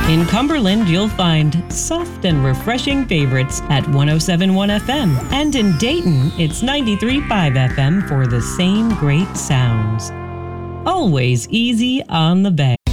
In Cumberland, you'll find soft and refreshing favorites at 107.1 FM. And in Dayton, it's 93.5 FM for the same great sounds. Always easy on the bay.